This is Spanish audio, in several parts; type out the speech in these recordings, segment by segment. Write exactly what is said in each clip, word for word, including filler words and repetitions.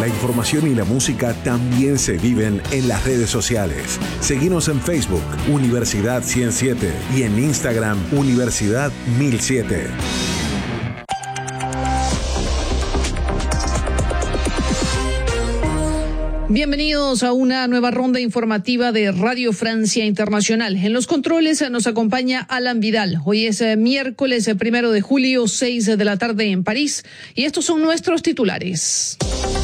La información y la música también se viven en las redes sociales. Seguinos en Facebook, Universidad ciento siete, y en Instagram, Universidad mil siete. Bienvenidos a una nueva ronda informativa de Radio Francia Internacional. En los controles nos acompaña Alan Vidal. Hoy es miércoles primero de julio, seis de la tarde en París, y estos son nuestros titulares.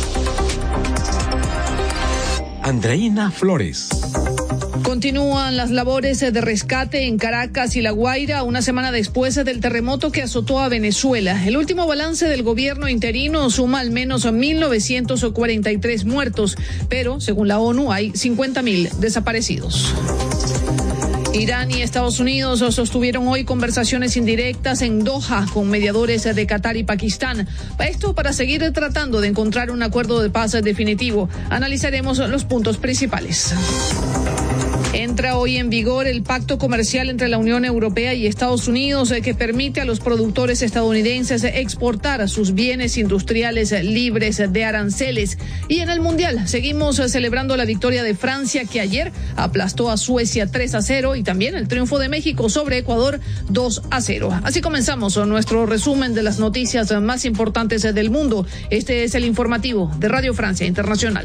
Andreina Flores. Continúan las labores de rescate en Caracas y La Guaira una semana después del terremoto que azotó a Venezuela. El último balance del gobierno interino suma al menos mil novecientos cuarenta y tres muertos, pero según la ONU hay cincuenta mil desaparecidos. Irán y Estados Unidos sostuvieron hoy conversaciones indirectas en Doha con mediadores de Qatar y Pakistán. Esto para seguir tratando de encontrar un acuerdo de paz definitivo. Analizaremos los puntos principales. Entra hoy en vigor el pacto comercial entre la Unión Europea y Estados Unidos que permite a los productores estadounidenses exportar sus bienes industriales libres de aranceles. Y en el Mundial seguimos celebrando la victoria de Francia, que ayer aplastó a Suecia tres a cero, y también el triunfo de México sobre Ecuador dos a cero. Así comenzamos nuestro resumen de las noticias más importantes del mundo. Este es el informativo de Radio Francia Internacional.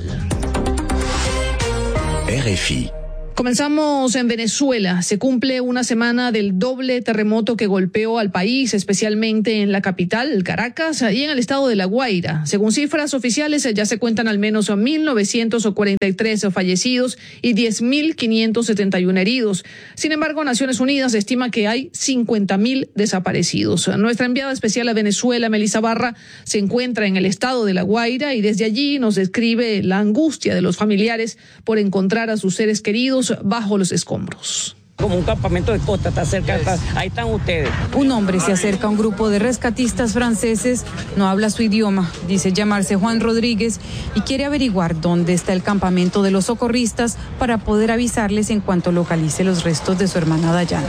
R F I. Comenzamos en Venezuela. Se cumple una semana del doble terremoto que golpeó al país, especialmente en la capital, Caracas, y en el estado de La Guaira. Según cifras oficiales, ya se cuentan al menos mil novecientos cuarenta y tres fallecidos y diez mil quinientos setenta y uno heridos. Sin embargo, Naciones Unidas estima que hay cincuenta mil desaparecidos. Nuestra enviada especial a Venezuela, Melissa Barra, se encuentra en el estado de La Guaira y desde allí nos describe la angustia de los familiares por encontrar a sus seres queridos bajo los escombros. Como un campamento de costa, está cerca, está, ahí están ustedes. Un hombre se acerca a un grupo de rescatistas franceses, no habla su idioma, dice llamarse Juan Rodríguez y quiere averiguar dónde está el campamento de los socorristas para poder avisarles en cuanto localice los restos de su hermana Dayana.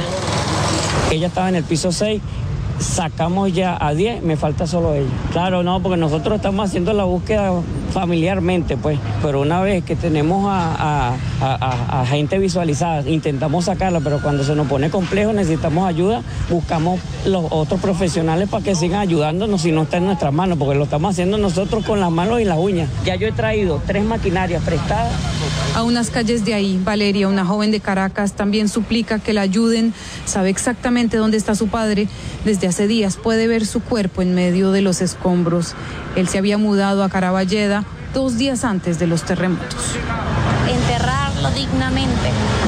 Ella estaba en el piso seis. Sacamos ya a diez, me falta solo ella. Claro, no, porque nosotros estamos haciendo la búsqueda familiarmente, pues, pero una vez que tenemos a, a, a, a gente visualizada, intentamos sacarla, pero cuando se nos pone complejo, necesitamos ayuda, buscamos los otros profesionales para que sigan ayudándonos si no está en nuestras manos, porque lo estamos haciendo nosotros con las manos y las uñas. Ya yo he traído tres maquinarias prestadas. A unas calles de ahí, Valeria, una joven de Caracas, también suplica que la ayuden. Sabe exactamente dónde está su padre. Desde hace días puede ver su cuerpo en medio de los escombros. Él se había mudado a Caraballeda dos días antes de los terremotos. Enterrarlo dignamente,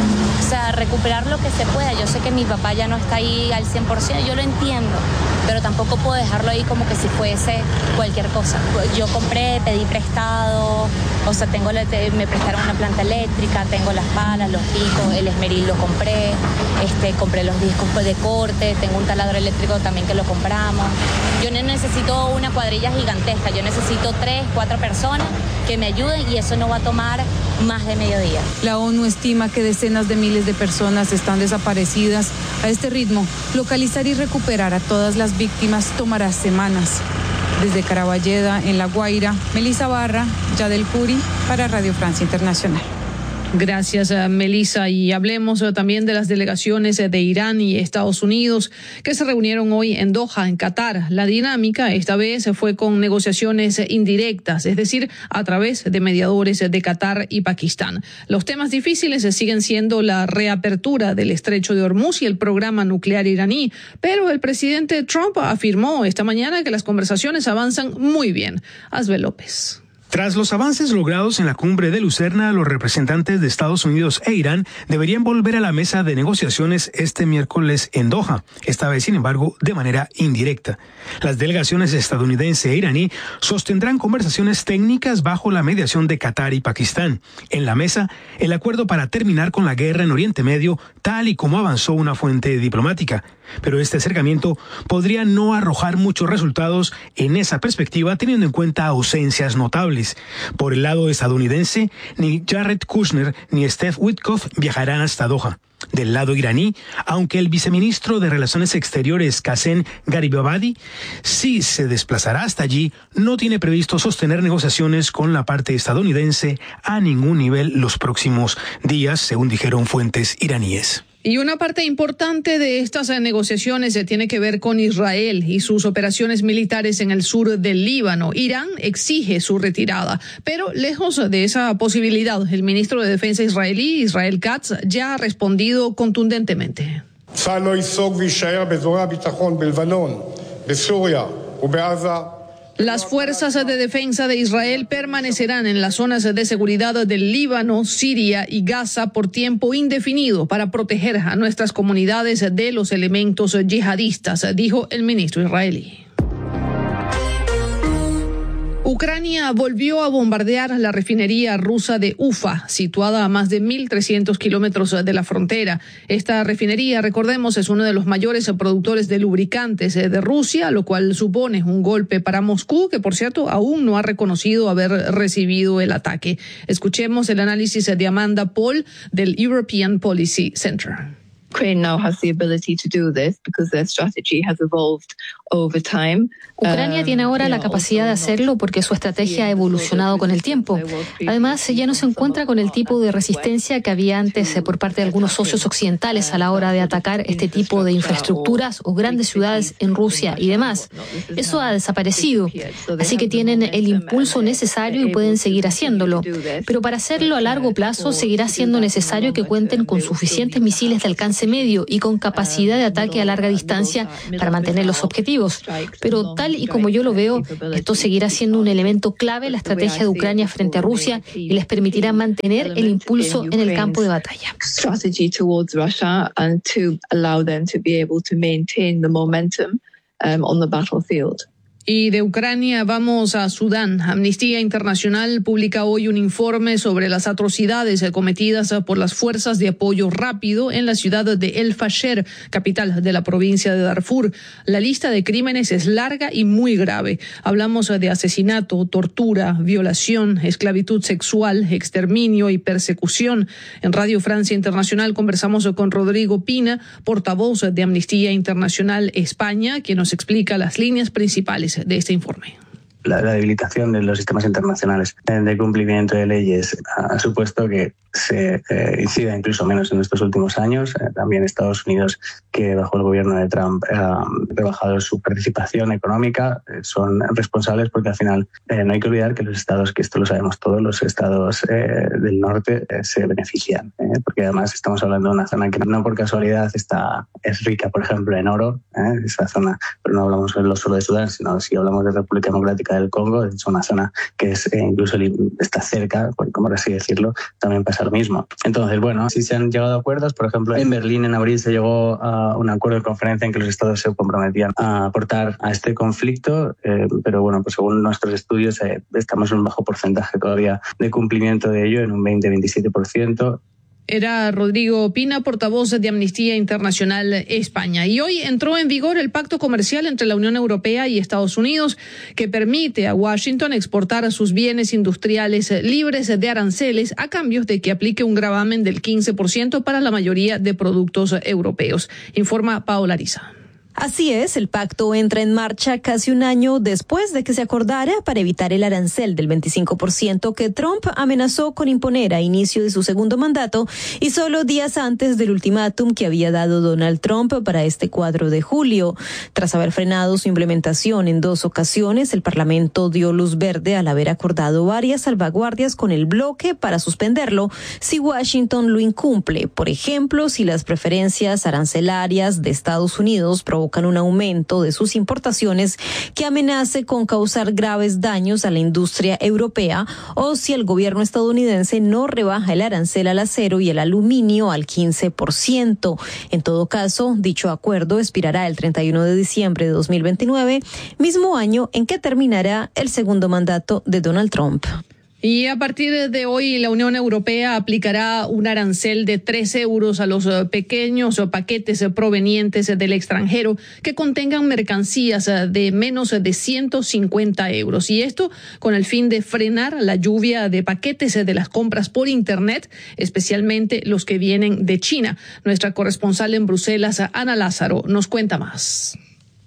o sea, recuperar lo que se pueda. Yo sé que mi papá ya no está ahí al cien por ciento, yo lo entiendo, pero tampoco puedo dejarlo ahí como que si fuese cualquier cosa. Yo compré, pedí prestado, o sea, tengo me prestaron una planta eléctrica, tengo las palas, los picos, el esmeril lo compré, este, compré los discos de corte, tengo un taladro eléctrico también que lo compramos. Yo no necesito una cuadrilla gigantesca, yo necesito tres, cuatro personas que me ayuden, y eso no va a tomar más de mediodía. La ONU estima que decenas de miles de personas están desaparecidas. A este ritmo, localizar y recuperar a todas las víctimas tomará semanas. Desde Caraballeda, en La Guaira, Melissa Barra, Yadel Curi, para Radio Francia Internacional. Gracias, Melissa. Y hablemos también de las delegaciones de Irán y Estados Unidos que se reunieron hoy en Doha, en Qatar. La dinámica esta vez fue con negociaciones indirectas, es decir, a través de mediadores de Qatar y Pakistán. Los temas difíciles siguen siendo la reapertura del estrecho de Hormuz y el programa nuclear iraní, pero el presidente Trump afirmó esta mañana que las conversaciones avanzan muy bien. Asbel López. Tras los avances logrados en la cumbre de Lucerna, los representantes de Estados Unidos e Irán deberían volver a la mesa de negociaciones este miércoles en Doha, esta vez, sin embargo, de manera indirecta. Las delegaciones estadounidense e iraní sostendrán conversaciones técnicas bajo la mediación de Qatar y Pakistán. En la mesa, el acuerdo para terminar con la guerra en Oriente Medio, tal y como avanzó una fuente diplomática. Pero este acercamiento podría no arrojar muchos resultados en esa perspectiva, teniendo en cuenta ausencias notables. occidentales. Por el lado estadounidense, ni Jared Kushner ni Steve Witkoff viajarán hasta Doha. Del lado iraní, aunque el viceministro de Relaciones Exteriores, Qasem Garibabadi, sí se desplazará hasta allí, no tiene previsto sostener negociaciones con la parte estadounidense a ningún nivel los próximos días, según dijeron fuentes iraníes. Y una parte importante de estas negociaciones se tiene que ver con Israel y sus operaciones militares en el sur del Líbano. Irán exige su retirada, pero lejos de esa posibilidad, el ministro de Defensa israelí, Israel Katz, ya ha respondido contundentemente. Las fuerzas de defensa de Israel permanecerán en las zonas de seguridad del Líbano, Siria y Gaza por tiempo indefinido para proteger a nuestras comunidades de los elementos yihadistas, dijo el ministro israelí. Ucrania volvió a bombardear la refinería rusa de Ufa, situada a más de mil trescientos kilómetros de la frontera. Esta refinería, recordemos, es uno de los mayores productores de lubricantes de Rusia, lo cual supone un golpe para Moscú, que por cierto aún no ha reconocido haber recibido el ataque. Escuchemos el análisis de Amanda Paul del European Policy Center. Ukraine now has the ability to do this because their strategy has evolved over time. Ucrania tiene ahora la capacidad de hacerlo porque su estrategia ha evolucionado con el tiempo. Además, ya no se encuentra con el tipo de resistencia que había antes por parte de algunos socios occidentales a la hora de atacar este tipo de infraestructuras o grandes ciudades en Rusia y demás. Eso ha desaparecido. Así que tienen el impulso necesario y pueden seguir haciéndolo. Pero para hacerlo a largo plazo, seguirá siendo necesario que cuenten con suficientes misiles de alcance medio y con capacidad de ataque a larga distancia para mantener los objetivos. Pero tal y como yo lo veo, esto seguirá siendo un elemento clave en la estrategia de Ucrania frente a Rusia y les permitirá mantener el impulso en el campo de batalla. Strategy towards Russia and to allow them to be able to maintain the momentum um, on the battlefield. Y de Ucrania vamos a Sudán. Amnistía Internacional publica hoy un informe sobre las atrocidades cometidas por las fuerzas de apoyo rápido en la ciudad de El Fasher, capital de la provincia de Darfur. La lista de crímenes es larga y muy grave. Hablamos de asesinato, tortura, violación, esclavitud sexual, exterminio y persecución. En Radio Francia Internacional conversamos con Rodrigo Pina, portavoz de Amnistía Internacional España, quien nos explica las líneas principales de este informe. La, la debilitación de los sistemas internacionales de cumplimiento de leyes ha supuesto que se eh, incida incluso menos en estos últimos años. Eh, también Estados Unidos, que bajo el gobierno de Trump ha rebajado su participación económica, eh, son responsables porque al final eh, no hay que olvidar que los estados, que esto lo sabemos todos, los estados eh, del norte eh, se benefician, eh, porque además estamos hablando de una zona que no por casualidad está, es rica, por ejemplo, en oro, eh, esa zona, pero no hablamos solo de Sudán, sino si hablamos de República Democrática del Congo, es una zona que es, eh, incluso está cerca, como así decirlo, también pasa lo mismo. Entonces, bueno, sí se han llegado a acuerdos. Por ejemplo, en Berlín en abril se llegó a un acuerdo de conferencia en que los estados se comprometían a aportar a este conflicto, eh, pero bueno, pues según nuestros estudios eh, estamos en un bajo porcentaje todavía de cumplimiento de ello, en un veinte a veintisiete por ciento. Era Rodrigo Pina, portavoz de Amnistía Internacional España. Y hoy entró en vigor el pacto comercial entre la Unión Europea y Estados Unidos, que permite a Washington exportar sus bienes industriales libres de aranceles a cambio de que aplique un gravamen del quince por ciento para la mayoría de productos europeos. Informa Paola Ariza. Así es, el pacto entra en marcha casi un año después de que se acordara para evitar el arancel del veinticinco por ciento que Trump amenazó con imponer a inicio de su segundo mandato y solo días antes del ultimátum que había dado Donald Trump para este cuatro de julio. Tras haber frenado su implementación en dos ocasiones, el Parlamento dio luz verde al haber acordado varias salvaguardias con el bloque para suspenderlo si Washington lo incumple. Por ejemplo, si las preferencias arancelarias de Estados Unidos provocan un aumento de sus importaciones que amenace con causar graves daños a la industria europea, o si el gobierno estadounidense no rebaja el arancel al acero y el aluminio al quince por ciento. En todo caso, dicho acuerdo expirará el treinta y uno de diciembre de dos mil veintinueve, mismo año en que terminará el segundo mandato de Donald Trump. Y a partir de hoy la Unión Europea aplicará un arancel de tres euros a los pequeños paquetes provenientes del extranjero que contengan mercancías de menos de ciento cincuenta euros. Y esto con el fin de frenar la lluvia de paquetes de las compras por Internet, especialmente los que vienen de China. Nuestra corresponsal en Bruselas, Ana Lázaro, nos cuenta más.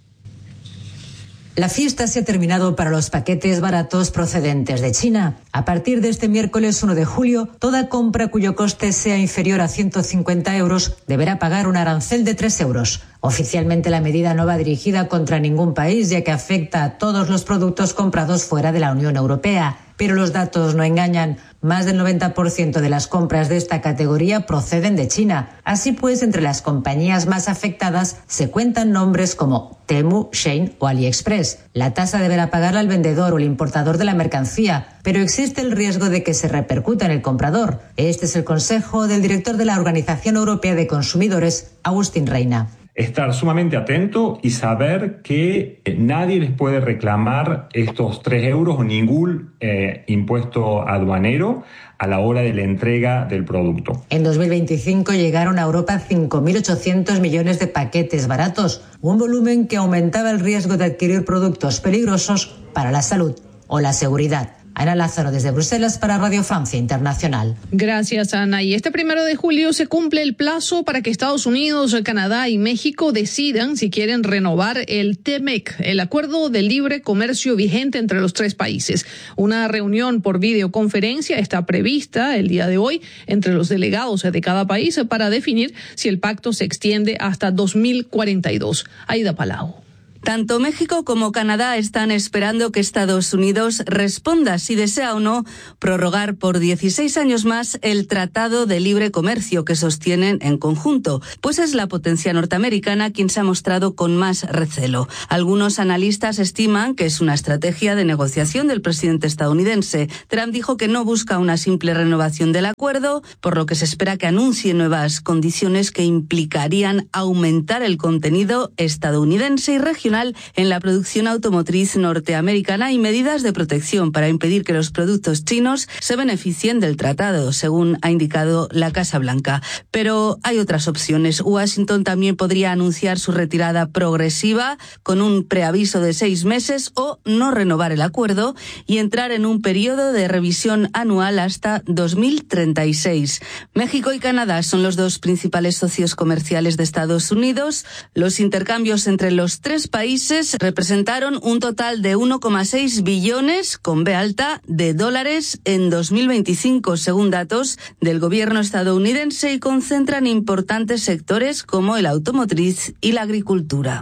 La fiesta se ha terminado para los paquetes baratos procedentes de China. A partir de este miércoles uno de julio, toda compra cuyo coste sea inferior a ciento cincuenta euros deberá pagar un arancel de tres euros. Oficialmente la medida no va dirigida contra ningún país, ya que afecta a todos los productos comprados fuera de la Unión Europea. Pero los datos no engañan. Más del noventa por ciento de las compras de esta categoría proceden de China. Así pues, entre las compañías más afectadas se cuentan nombres como Temu, Shein o AliExpress. La tasa deberá pagarla el vendedor o el importador de la mercancía, pero existe el riesgo de que se repercuta en el comprador. Este es el consejo del director de la Organización Europea de Consumidores, Agustín Reina. Estar sumamente atento y saber que nadie les puede reclamar estos tres euros o ningún eh, impuesto aduanero a la hora de la entrega del producto. En dos mil veinticinco llegaron a Europa cinco mil ochocientos millones de paquetes baratos, un volumen que aumentaba el riesgo de adquirir productos peligrosos para la salud o la seguridad. Ana Lázaro desde Bruselas para Radio Francia Internacional. Gracias, Ana. Y este primero de julio se cumple el plazo para que Estados Unidos, Canadá y México decidan si quieren renovar el T M E C, el acuerdo de libre comercio vigente entre los tres países. Una reunión por videoconferencia está prevista el día de hoy entre los delegados de cada país para definir si el pacto se extiende hasta dos mil cuarenta y dos. Aida Palau. Tanto México como Canadá están esperando que Estados Unidos responda si desea o no prorrogar por dieciséis años más el Tratado de Libre Comercio que sostienen en conjunto, pues es la potencia norteamericana quien se ha mostrado con más recelo. Algunos analistas estiman que es una estrategia de negociación del presidente estadounidense. Trump dijo que no busca una simple renovación del acuerdo, por lo que se espera que anuncie nuevas condiciones que implicarían aumentar el contenido estadounidense y regional en la producción automotriz norteamericana y medidas de protección para impedir que los productos chinos se beneficien del tratado, según ha indicado la Casa Blanca. Pero hay otras opciones. Washington también podría anunciar su retirada progresiva con un preaviso de seis meses o no renovar el acuerdo y entrar en un periodo de revisión anual hasta dos mil treinta y seis. México y Canadá son los dos principales socios comerciales de Estados Unidos. Los intercambios entre los tres países países representaron un total de uno coma seis billones, con B alta, de dólares en dos mil veinticinco, según datos del gobierno estadounidense, y concentran importantes sectores como el automotriz y la agricultura.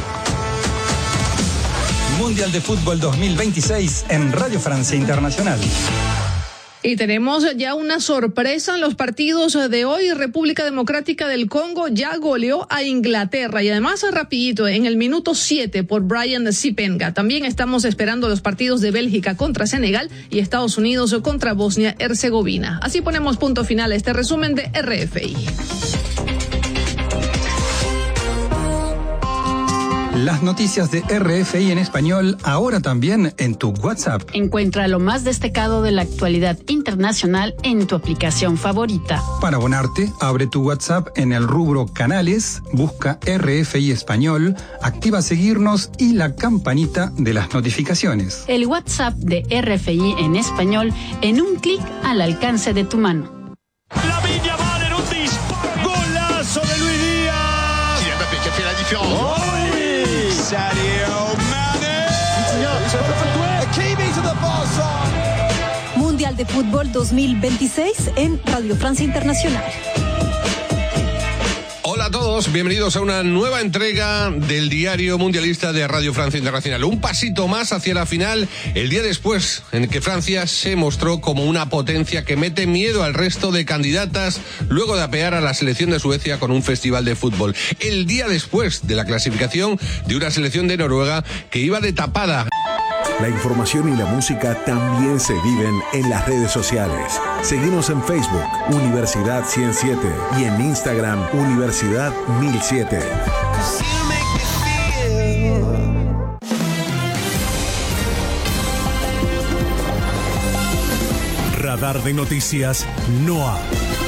Mundial de Fútbol dos mil veintiséis en Radio Francia Internacional. Y tenemos ya una sorpresa en los partidos de hoy. República Democrática del Congo ya goleó a Inglaterra y además rapidito en el minuto siete por Brian Sipenga. También estamos esperando los partidos de Bélgica contra Senegal y Estados Unidos contra Bosnia-Herzegovina. Así ponemos punto final a este resumen de R F I. Las noticias de R F I en español ahora también en tu WhatsApp. Encuentra lo más destacado de la actualidad internacional en tu aplicación favorita. Para abonarte, abre tu WhatsApp en el rubro Canales, busca R F I Español, activa seguirnos y la campanita de las notificaciones. El WhatsApp de R F I en español en un clic al alcance de tu mano. La Viña vale en un disparo. Golazo de Luis Díaz. Kylian Mbappé qui a fait la différence. Oh. Sadio Mané. Mundial de Fútbol dos mil veintiséis en Radio Francia Internacional. Hola a todos, bienvenidos a una nueva entrega del Diario Mundialista de Radio Francia Internacional. Un pasito más hacia la final, el día después en que Francia se mostró como una potencia que mete miedo al resto de candidatas luego de apear a la selección de Suecia con un festival de fútbol. El día después de la clasificación de una selección de Noruega que iba de tapada. La información y la música también se viven en las redes sociales. Seguimos en Facebook, Universidad ciento siete, y en Instagram, Universidad mil siete. Radar de Noticias NOA.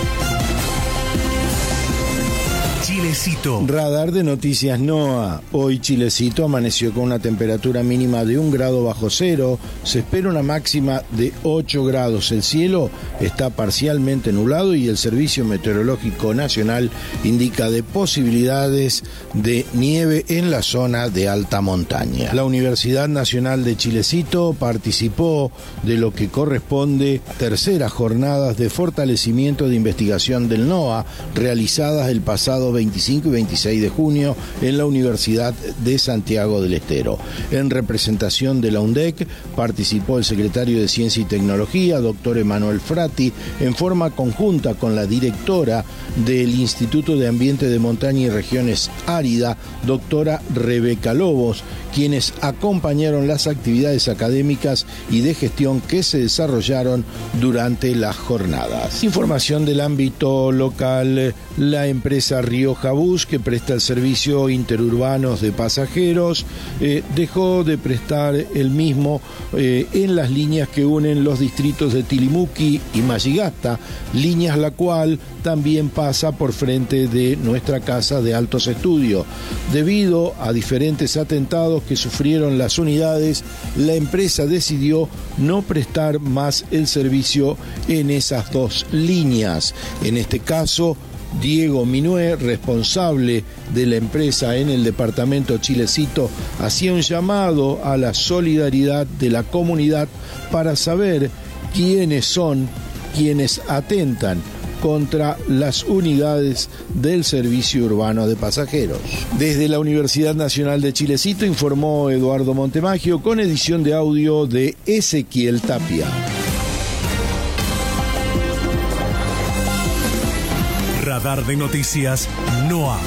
Chilecito. Radar de Noticias NOA. Hoy Chilecito amaneció con una temperatura mínima de un grado bajo cero. Se espera una máxima de ocho grados. El cielo está parcialmente nublado y el Servicio Meteorológico Nacional indica de posibilidades de nieve en la zona de alta montaña. La Universidad Nacional de Chilecito participó de lo que corresponde terceras jornadas de fortalecimiento de investigación del NOA realizadas el pasado veinticinco y veintiséis de junio en la Universidad de Santiago del Estero. En representación de la UNDEC participó el secretario de Ciencia y Tecnología, doctor Emanuel Frati, en forma conjunta con la directora del Instituto de Ambiente de Montaña y Regiones Árida, doctora Rebeca Lobos, quienes acompañaron las actividades académicas y de gestión que se desarrollaron durante las jornadas. Información del ámbito local: la empresa Rioja Bus, que presta el servicio interurbanos de pasajeros, eh, dejó de prestar el mismo eh, en las líneas que unen los distritos de Tilimuqui y Mayigasta, líneas la cual también pasa por frente de nuestra casa de altos estudios. Debido a diferentes atentados que sufrieron las unidades, la empresa decidió no prestar más el servicio en esas dos líneas. En este caso, Diego Minué, responsable de la empresa en el departamento Chilecito, hacía un llamado a la solidaridad de la comunidad para saber quiénes son quienes atentan contra las unidades del servicio urbano de pasajeros. Desde la Universidad Nacional de Chilecito informó Eduardo Montemagio, con edición de audio de Ezequiel Tapia. Radar de Noticias NOA.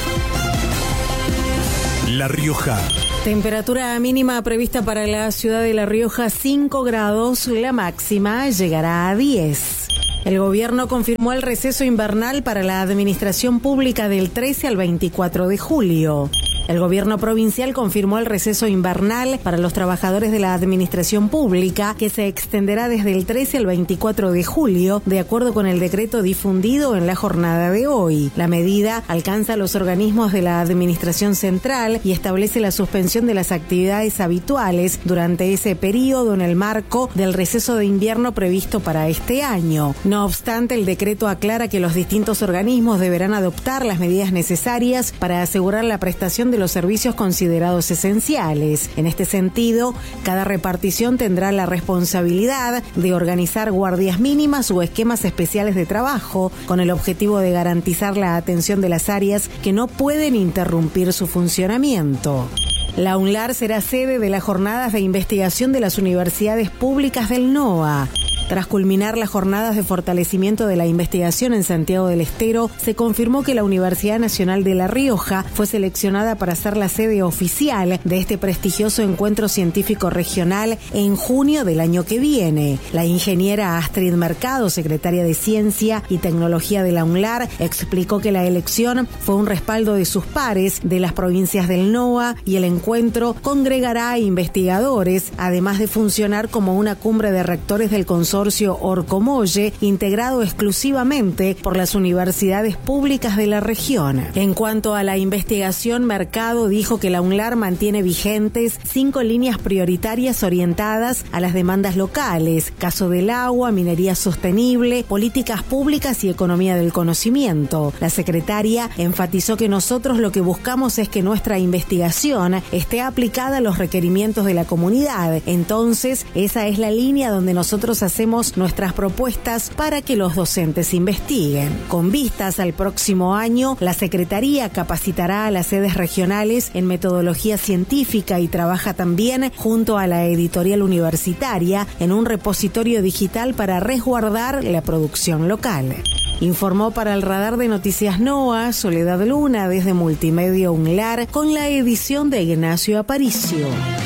La Rioja. Temperatura mínima prevista para la ciudad de La Rioja, cinco grados, la máxima llegará a diez. El gobierno confirmó el receso invernal para la administración pública del trece al veinticuatro de julio. El gobierno provincial confirmó el receso invernal para los trabajadores de la administración pública, que se extenderá desde el trece al veinticuatro de julio, de acuerdo con el decreto difundido en la jornada de hoy. La medida alcanza a los organismos de la administración central y establece la suspensión de las actividades habituales durante ese periodo en el marco del receso de invierno previsto para este año. No obstante, el decreto aclara que los distintos organismos deberán adoptar las medidas necesarias para asegurar la prestación de los servicios considerados esenciales. En este sentido, cada repartición tendrá la responsabilidad de organizar guardias mínimas o esquemas especiales de trabajo con el objetivo de garantizar la atención de las áreas que no pueden interrumpir su funcionamiento. La UNLAR será sede de las jornadas de investigación de las universidades públicas del NOA. Tras culminar las jornadas de fortalecimiento de la investigación en Santiago del Estero, se confirmó que la Universidad Nacional de La Rioja fue seleccionada para ser la sede oficial de este prestigioso encuentro científico regional en junio del año que viene. La ingeniera Astrid Mercado, secretaria de Ciencia y Tecnología de la UNLAR, explicó que la elección fue un respaldo de sus pares de las provincias del NOA y el encuentro congregará a investigadores, además de funcionar como una cumbre de rectores del consorcio Orcomolle, integrado exclusivamente por las universidades públicas de la región. En cuanto a la investigación, Mercado dijo que la UNLAR mantiene vigentes cinco líneas prioritarias orientadas a las demandas locales: caso del agua, minería sostenible, políticas públicas y economía del conocimiento. La secretaria enfatizó que nosotros lo que buscamos es que nuestra investigación esté aplicada a los requerimientos de la comunidad. Entonces, esa es la línea donde nosotros hacemos nuestras propuestas para que los docentes investiguen. Con vistas al próximo año, la Secretaría capacitará a las sedes regionales en metodología científica y trabaja también junto a la editorial universitaria en un repositorio digital para resguardar la producción local. Informó para el Radar de Noticias NOA Soledad Luna desde Multimedia UNLAR con la edición de Ignacio Aparicio.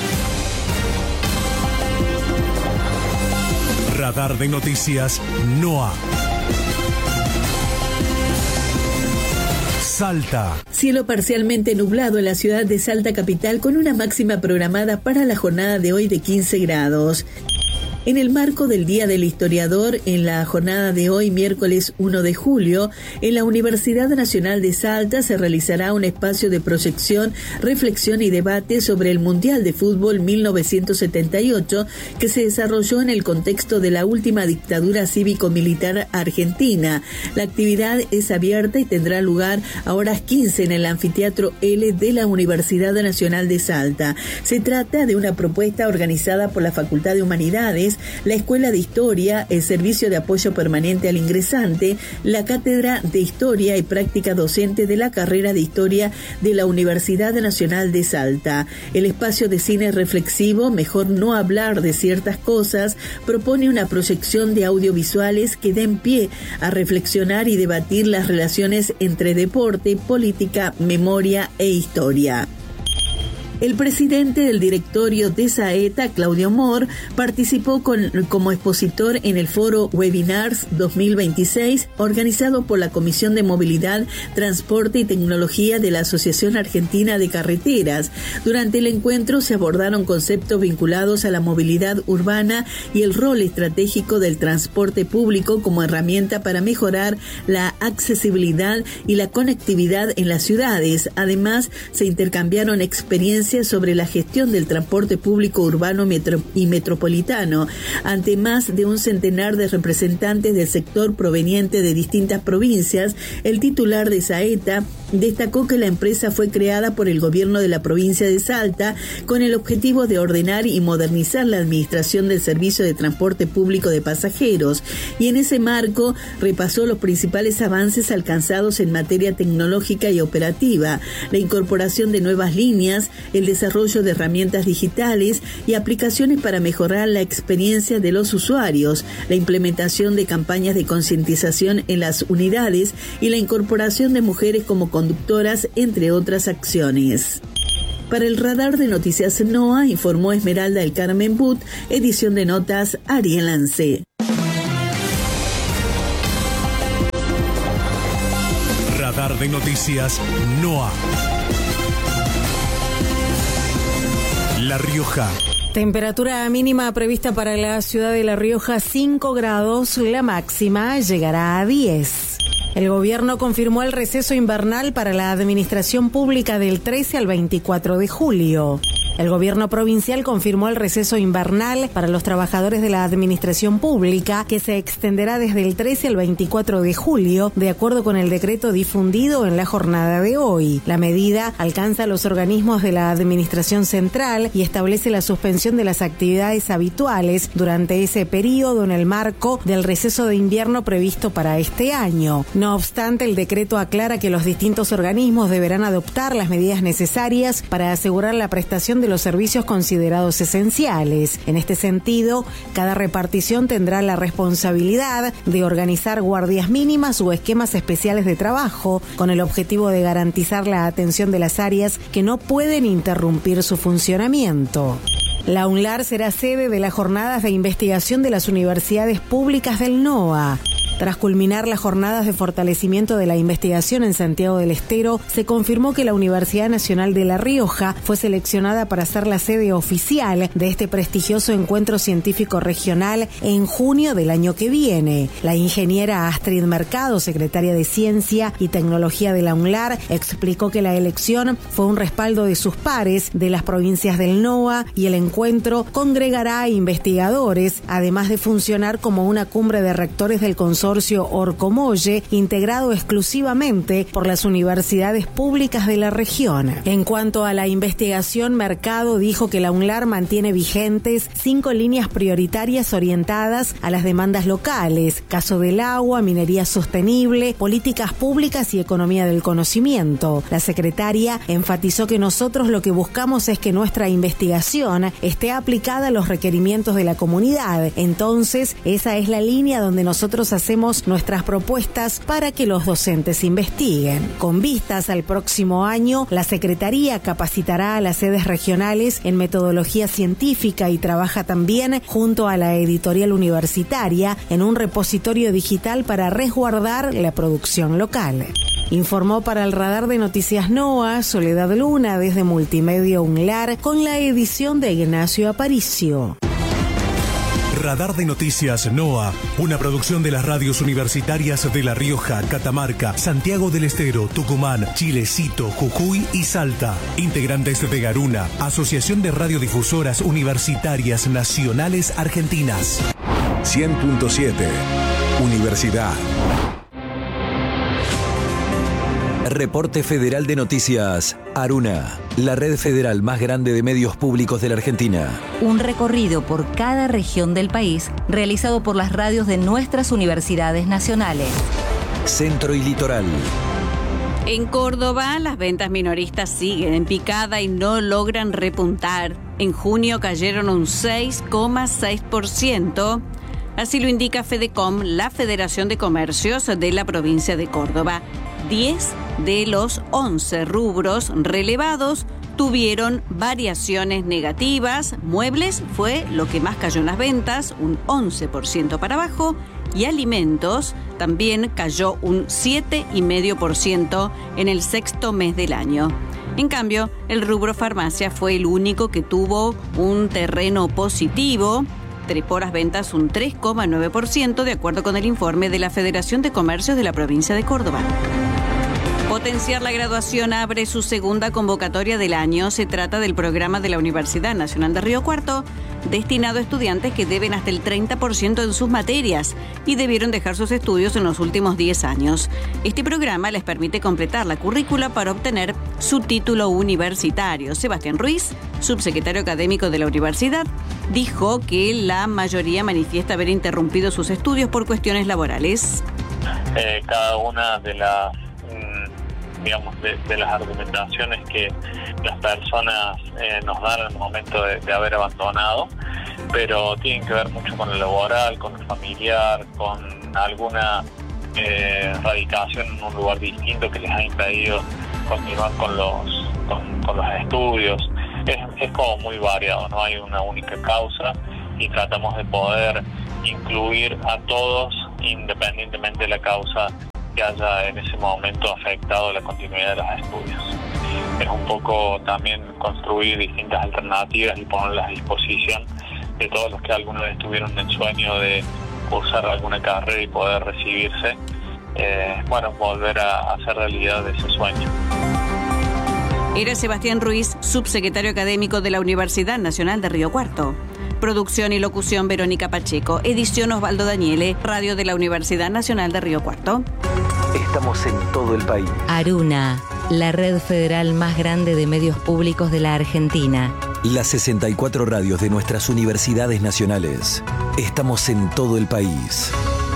Radar de Noticias NOA. Salta. Cielo parcialmente nublado en la ciudad de Salta capital, con una máxima programada para la jornada de hoy de quince grados. En el marco del Día del Historiador, en la jornada de hoy, miércoles primero de julio, en la Universidad Nacional de Salta se realizará un espacio de proyección, reflexión y debate sobre el Mundial de Fútbol mil novecientos setenta y ocho, que se desarrolló en el contexto de la última dictadura cívico-militar argentina. La actividad es abierta y tendrá lugar a horas quince en el Anfiteatro L de la Universidad Nacional de Salta. Se trata de una propuesta organizada por la Facultad de Humanidades, la Escuela de Historia, el Servicio de Apoyo Permanente al Ingresante, la Cátedra de Historia y Práctica Docente de la Carrera de Historia de la Universidad Nacional de Salta. El espacio de cine reflexivo, Mejor no hablar de ciertas cosas, propone una proyección de audiovisuales que den pie a reflexionar y debatir las relaciones entre deporte, política, memoria e historia. El presidente del directorio de Saeta, Claudio Mor, participó con, como expositor en el foro Webinars dos mil veintiséis, organizado por la Comisión de Movilidad, Transporte y Tecnología de la Asociación Argentina de Carreteras. Durante el encuentro se abordaron conceptos vinculados a la movilidad urbana y el rol estratégico del transporte público como herramienta para mejorar la accesibilidad y la conectividad en las ciudades. Además, se intercambiaron experiencias sobre la gestión del transporte público urbano metro y metropolitano ante más de un centenar de representantes del sector proveniente de distintas provincias. El titular de Saeta destacó que la empresa fue creada por el gobierno de la provincia de Salta con el objetivo de ordenar y modernizar la administración del servicio de transporte público de pasajeros, y en ese marco repasó los principales avances alcanzados en materia tecnológica y operativa, la incorporación de nuevas líneas, el desarrollo de herramientas digitales y aplicaciones para mejorar la experiencia de los usuarios, la implementación de campañas de concientización en las unidades y la incorporación de mujeres como conductoras, entre otras acciones. Para el radar de noticias NOA, informó Esmeralda del Carmen But, edición de notas Ariel Lance. Radar de noticias NOA. La Rioja. Temperatura mínima prevista para la ciudad de La Rioja, cinco grados, la máxima llegará a diez. El gobierno confirmó el receso invernal para la administración pública del trece al veinticuatro de julio. El gobierno provincial confirmó el receso invernal para los trabajadores de la administración pública, que se extenderá desde el trece al veinticuatro de julio, de acuerdo con el decreto difundido en la jornada de hoy. La medida alcanza a los organismos de la administración central y establece la suspensión de las actividades habituales durante ese periodo en el marco del receso de invierno previsto para este año. No obstante, el decreto aclara que los distintos organismos deberán adoptar las medidas necesarias para asegurar la prestación de de los servicios considerados esenciales. En este sentido, cada repartición tendrá la responsabilidad de organizar guardias mínimas o esquemas especiales de trabajo con el objetivo de garantizar la atención de las áreas que no pueden interrumpir su funcionamiento. La UNLAR será sede de las jornadas de investigación de las universidades públicas del NOA. Tras culminar las jornadas de fortalecimiento de la investigación en Santiago del Estero, se confirmó que la Universidad Nacional de La Rioja fue seleccionada para ser la sede oficial de este prestigioso encuentro científico regional en junio del año que viene. La ingeniera Astrid Mercado, secretaria de Ciencia y Tecnología de la UNLAR, explicó que la elección fue un respaldo de sus pares de las provincias del NOA y el encuentro congregará a investigadores, además de funcionar como una cumbre de rectores del consorcio Orcomolle, integrado exclusivamente por las universidades públicas de la región. En cuanto a la investigación, Mercado dijo que la UNLAR mantiene vigentes cinco líneas prioritarias orientadas a las demandas locales: caso del agua, minería sostenible, políticas públicas y economía del conocimiento. La secretaria enfatizó que nosotros lo que buscamos es que nuestra investigación esté aplicada a los requerimientos de la comunidad. Entonces, esa es la línea donde nosotros hacemos nuestras propuestas para que los docentes investiguen. Con vistas al próximo año, la Secretaría capacitará a las sedes regionales en metodología científica y trabaja también junto a la editorial universitaria en un repositorio digital para resguardar la producción local. Informó para el radar de noticias NOA Soledad Luna desde Multimedia UNLAR con la edición de Ignacio Aparicio. Radar de Noticias NOA, una producción de las radios universitarias de La Rioja, Catamarca, Santiago del Estero, Tucumán, Chilecito, Jujuy y Salta. Integrantes de Garuna, Asociación de Radiodifusoras Universitarias Nacionales Argentinas. cien punto siete, Universidad. Reporte Federal de Noticias, Aruna, la red federal más grande de medios públicos de la Argentina. Un recorrido por cada región del país realizado por las radios de nuestras universidades nacionales. Centro y Litoral. En Córdoba, las ventas minoristas siguen en picada y no logran repuntar. En junio cayeron un seis coma seis por ciento. Así lo indica Fedecom, la Federación de Comercios de la provincia de Córdoba. diez de los once rubros relevados tuvieron variaciones negativas. Muebles fue lo que más cayó en las ventas, un once por ciento para abajo, y alimentos también cayó un siete coma cinco por ciento en el sexto mes del año. En cambio, el rubro farmacia fue el único que tuvo un terreno positivo. Trepó las ventas un tres coma nueve por ciento, de acuerdo con el informe de la Federación de Comercios de la provincia de Córdoba. Potenciar la graduación abre su segunda convocatoria del año. Se trata del programa de la Universidad Nacional de Río Cuarto, destinado a estudiantes que deben hasta el treinta por ciento en sus materias y debieron dejar sus estudios en los últimos diez años. Este programa les permite completar la currícula para obtener su título universitario. Sebastián Ruiz, subsecretario académico de la universidad, dijo que la mayoría manifiesta haber interrumpido sus estudios por cuestiones laborales. Eh, cada una de las digamos, de, de las argumentaciones que las personas eh, nos dan al momento de, de haber abandonado, pero tienen que ver mucho con lo laboral, con lo familiar, con alguna eh, radicación en un lugar distinto que les ha impedido continuar con los, con, con los estudios. Es, es como muy variado, no hay una única causa y tratamos de poder incluir a todos independientemente de la causa que haya en ese momento afectado la continuidad de los estudios. Es un poco también construir distintas alternativas y ponerlas a disposición de todos los que alguna vez tuvieron el sueño de cursar alguna carrera y poder recibirse, eh, bueno, volver a hacer realidad ese sueño. Era Sebastián Ruiz, subsecretario académico de la Universidad Nacional de Río Cuarto. Producción y locución Verónica Pacheco. Edición Osvaldo Daniele. Radio de la Universidad Nacional de Río Cuarto. Estamos en todo el país. Aruna, la red federal más grande de medios públicos de la Argentina. Las sesenta y cuatro radios de nuestras universidades nacionales. Estamos en todo el país.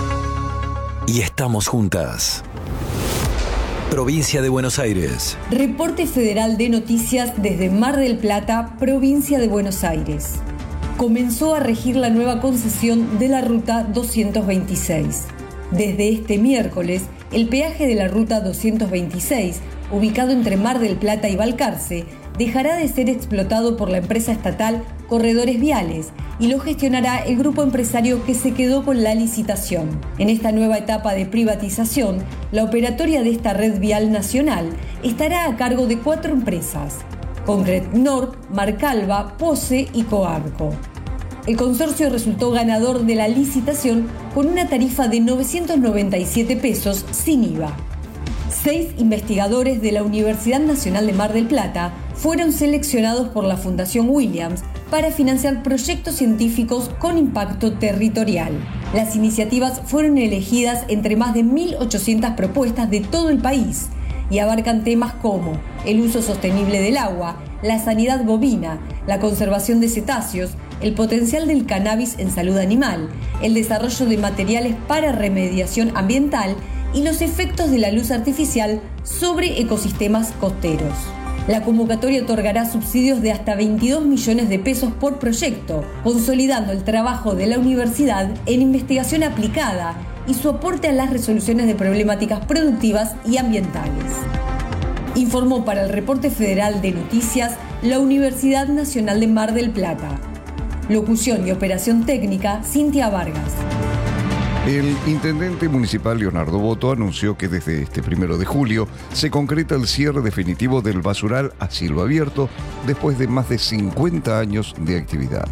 Y estamos juntas. Provincia de Buenos Aires. Reporte Federal de Noticias desde Mar del Plata, Provincia de Buenos Aires. Comenzó a regir la nueva concesión de la Ruta doscientos veintiséis. Desde este miércoles, el peaje de la Ruta doscientos veintiséis, ubicado entre Mar del Plata y Balcarce, dejará de ser explotado por la empresa estatal Corredores Viales y lo gestionará el grupo empresario que se quedó con la licitación. En esta nueva etapa de privatización, la operatoria de esta red vial nacional estará a cargo de cuatro empresas: Concret Nord, Marcalva, Pose y Coarco. El consorcio resultó ganador de la licitación con una tarifa de novecientos noventa y siete pesos sin I V A. Seis investigadores de la Universidad Nacional de Mar del Plata fueron seleccionados por la Fundación Williams para financiar proyectos científicos con impacto territorial. Las iniciativas fueron elegidas entre más de mil ochocientas propuestas de todo el país y abarcan temas como el uso sostenible del agua, la sanidad bovina, la conservación de cetáceos, el potencial del cannabis en salud animal, el desarrollo de materiales para remediación ambiental y los efectos de la luz artificial sobre ecosistemas costeros. La convocatoria otorgará subsidios de hasta veintidós millones de pesos por proyecto, consolidando el trabajo de la universidad en investigación aplicada y su aporte a las resoluciones de problemáticas productivas y ambientales. Informó para el Reporte Federal de Noticias la Universidad Nacional de Mar del Plata. Locución y operación técnica, Cintia Vargas. El intendente municipal Leonardo Boto anunció que desde este primero de julio se concreta el cierre definitivo del basural a cielo abierto después de más de cincuenta años de actividad.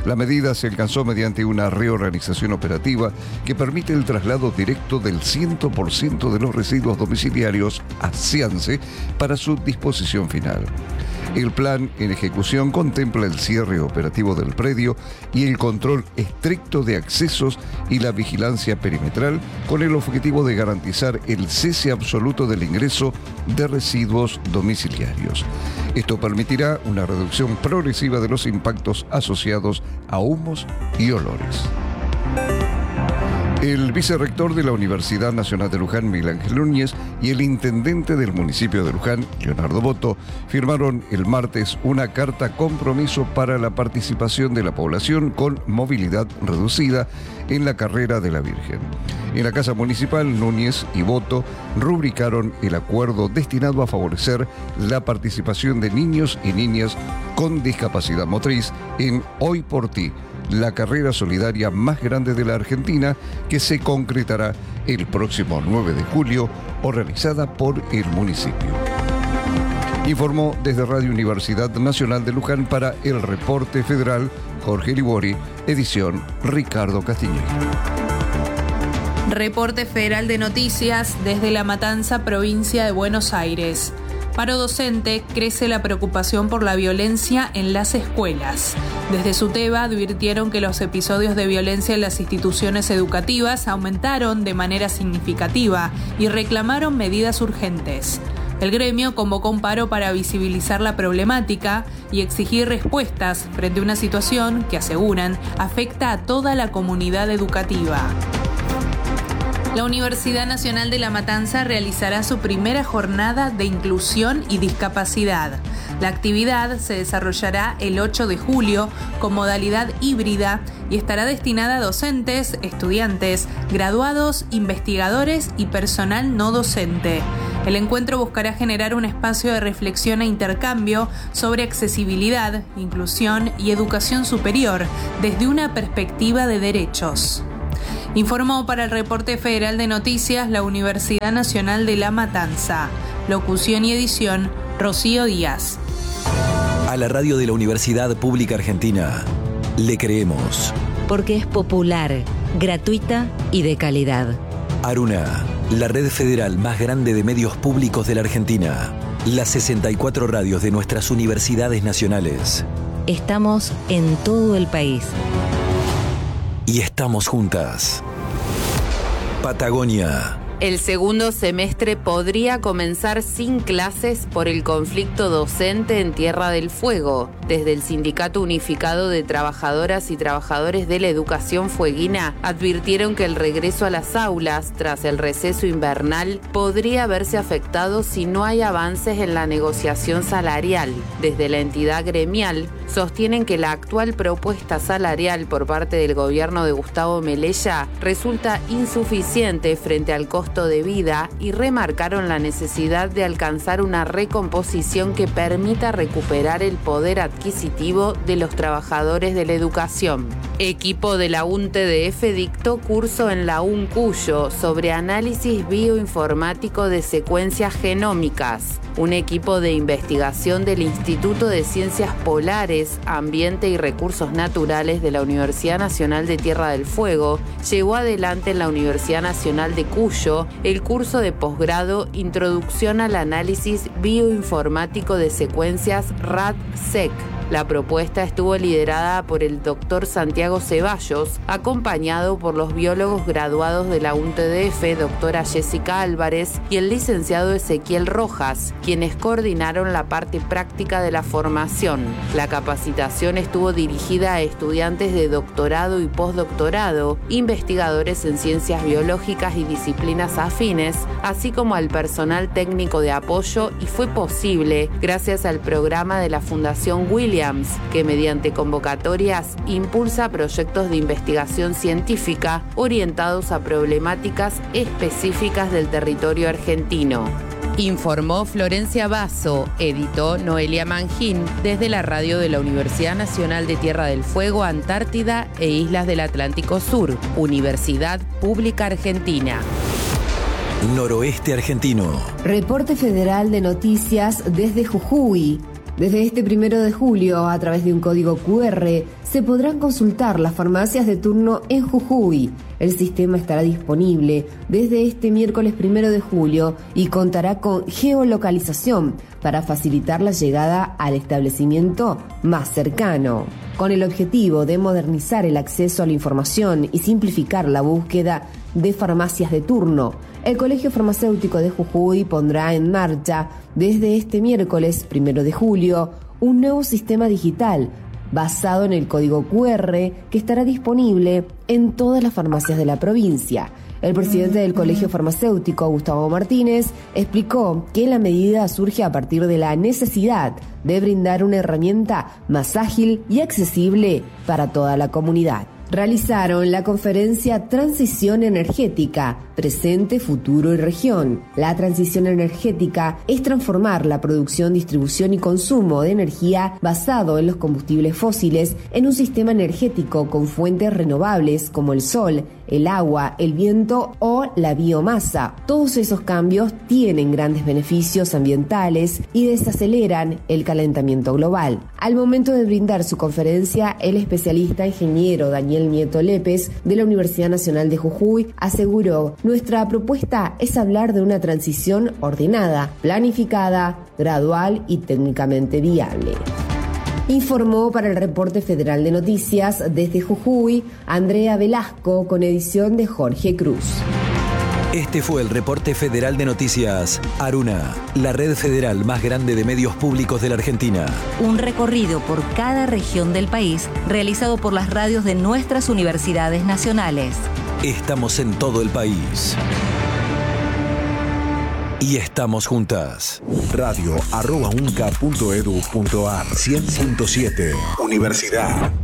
La medida se alcanzó mediante una reorganización operativa que permite el traslado directo del cien por ciento de los residuos domiciliarios a Ciance para su disposición final. El plan en ejecución contempla el cierre operativo del predio y el control estricto de accesos y la vigilancia perimetral con el objetivo de garantizar el cese absoluto del ingreso de residuos domiciliarios. Esto permitirá una reducción progresiva de los impactos asociados a humos y olores. El vicerrector de la Universidad Nacional de Luján, Miguel Ángel Núñez, y el intendente del municipio de Luján, Leonardo Boto, firmaron el martes una carta compromiso para la participación de la población con movilidad reducida en la carrera de la Virgen. En la Casa Municipal, Núñez y Boto rubricaron el acuerdo destinado a favorecer la participación de niños y niñas con discapacidad motriz en Hoy por Ti, la carrera solidaria más grande de la Argentina, que se concretará el próximo nueve de julio, organizada por el municipio. Informó desde Radio Universidad Nacional de Luján para el Reporte Federal Jorge Libori, edición Ricardo Castiñeira. Reporte Federal de Noticias desde La Matanza, provincia de Buenos Aires. Paro docente, crece la preocupación por la violencia en las escuelas. Desde SUTEBA advirtieron que los episodios de violencia en las instituciones educativas aumentaron de manera significativa y reclamaron medidas urgentes. El gremio convocó un paro para visibilizar la problemática y exigir respuestas frente a una situación que, aseguran, afecta a toda la comunidad educativa. La Universidad Nacional de La Matanza realizará su primera jornada de inclusión y discapacidad. La actividad se desarrollará el ocho de julio con modalidad híbrida y estará destinada a docentes, estudiantes, graduados, investigadores y personal no docente. El encuentro buscará generar un espacio de reflexión e intercambio sobre accesibilidad, inclusión y educación superior desde una perspectiva de derechos. Informó para el Reporte Federal de Noticias la Universidad Nacional de La Matanza. Locución y edición, Rocío Díaz. A la radio de la Universidad Pública Argentina le creemos. Porque es popular, gratuita y de calidad. Aruna, la red federal más grande de medios públicos de la Argentina. Las sesenta y cuatro radios de nuestras universidades nacionales. Estamos en todo el país. Y estamos juntas. Patagonia. El segundo semestre podría comenzar sin clases por el conflicto docente en Tierra del Fuego. Desde el Sindicato Unificado de Trabajadoras y Trabajadores de la Educación Fueguina advirtieron que el regreso a las aulas tras el receso invernal podría verse afectado si no hay avances en la negociación salarial. Desde la entidad gremial sostienen que la actual propuesta salarial por parte del gobierno de Gustavo Melella resulta insuficiente frente al costo de vida y remarcaron la necesidad de alcanzar una recomposición que permita recuperar el poder adquisitivo de los trabajadores de la educación. Equipo de la U N T D F dictó curso en la UNCUYO sobre análisis bioinformático de secuencias genómicas. Un equipo de investigación del Instituto de Ciencias Polares, Ambiente y Recursos Naturales de la Universidad Nacional de Tierra del Fuego llevó adelante en la Universidad Nacional de Cuyo el curso de posgrado Introducción al Análisis Bioinformático de Secuencias R A D S E C. La propuesta estuvo liderada por el doctor Santiago Ceballos, acompañado por los biólogos graduados de la U N T D F, doctora Jessica Álvarez, y el licenciado Ezequiel Rojas, quienes coordinaron la parte práctica de la formación. La capacitación estuvo dirigida a estudiantes de doctorado y postdoctorado, investigadores en ciencias biológicas y disciplinas afines, así como al personal técnico de apoyo, y fue posible gracias al programa de la Fundación Williams, que mediante convocatorias impulsa proyectos de investigación científica orientados a problemáticas específicas del territorio argentino. Informó Florencia Basso, editó Noelia Mangín desde la radio de la Universidad Nacional de Tierra del Fuego, Antártida e Islas del Atlántico Sur, Universidad Pública Argentina. Noroeste argentino. Reporte Federal de Noticias desde Jujuy. Desde este primero de julio, a través de un código cu erre, se podrán consultar las farmacias de turno en Jujuy. El sistema estará disponible desde este miércoles primero de julio y contará con geolocalización para facilitar la llegada al establecimiento más cercano. Con el objetivo de modernizar el acceso a la información y simplificar la búsqueda de farmacias de turno, el Colegio Farmacéutico de Jujuy pondrá en marcha desde este miércoles primero de julio un nuevo sistema digital basado en el código cu erre que estará disponible en todas las farmacias de la provincia. El presidente del Colegio Farmacéutico, Gustavo Martínez, explicó que la medida surge a partir de la necesidad de brindar una herramienta más ágil y accesible para toda la comunidad. Realizaron la conferencia Transición Energética, Presente, Futuro y Región. La transición energética es transformar la producción, distribución y consumo de energía basado en los combustibles fósiles en un sistema energético con fuentes renovables como el sol, el agua, el viento o la biomasa. Todos esos cambios tienen grandes beneficios ambientales y desaceleran el calentamiento global. Al momento de brindar su conferencia, el especialista ingeniero Daniel Nieto Lépez de la Universidad Nacional de Jujuy aseguró: nuestra propuesta es hablar de una transición ordenada, planificada, gradual y técnicamente viable. Informó para el Reporte Federal de Noticias desde Jujuy Andrea Velasco con edición de Jorge Cruz. Este fue el Reporte Federal de Noticias Aruna, la red federal más grande de medios públicos de la Argentina. Un recorrido por cada región del país realizado por las radios de nuestras universidades nacionales. Estamos en todo el país. Y estamos juntas. Radio arroba unca punto edu punto ar cien punto siete Universidad.